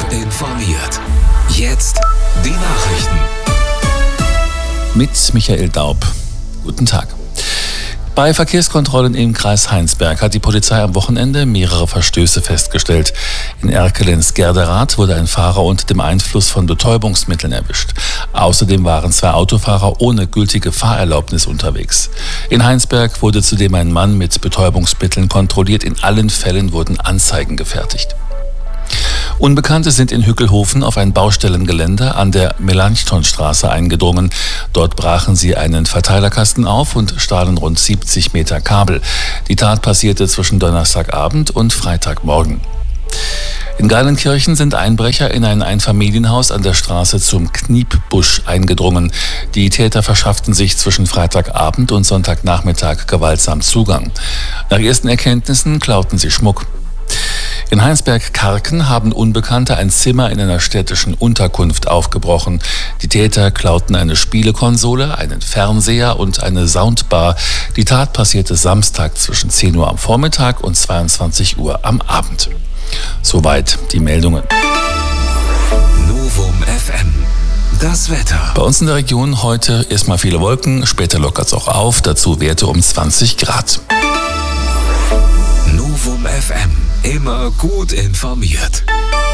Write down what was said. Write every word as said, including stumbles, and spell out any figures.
informiert. Jetzt die Nachrichten. Mit Michael Daub. Guten Tag. Bei Verkehrskontrollen im Kreis Heinsberg hat die Polizei am Wochenende mehrere Verstöße festgestellt. In Erkelenz-Gerderath wurde ein Fahrer unter dem Einfluss von Betäubungsmitteln erwischt. Außerdem waren zwei Autofahrer ohne gültige Fahrerlaubnis unterwegs. In Heinsberg wurde zudem ein Mann mit Betäubungsmitteln kontrolliert. In allen Fällen wurden Anzeigen gefertigt. Unbekannte sind in Hückelhofen auf ein Baustellengelände an der Melanchthonstraße eingedrungen. Dort brachen sie einen Verteilerkasten auf und stahlen rund siebzig Meter Kabel. Die Tat passierte zwischen Donnerstagabend und Freitagmorgen. In Geilenkirchen sind Einbrecher in ein Einfamilienhaus an der Straße zum Kniepbusch eingedrungen. Die Täter verschafften sich zwischen Freitagabend und Sonntagnachmittag gewaltsam Zugang. Nach ersten Erkenntnissen klauten sie Schmuck. In Heinsberg-Karken haben Unbekannte ein Zimmer in einer städtischen Unterkunft aufgebrochen. Die Täter klauten eine Spielekonsole, einen Fernseher und eine Soundbar. Die Tat passierte Samstag zwischen zehn Uhr am Vormittag und zweiundzwanzig Uhr am Abend. Soweit die Meldungen. Novum F M. Das Wetter. Bei uns in der Region heute erstmal viele Wolken, später lockert es auch auf, dazu Werte um zwanzig Grad. Novum F M. Immer gut informiert.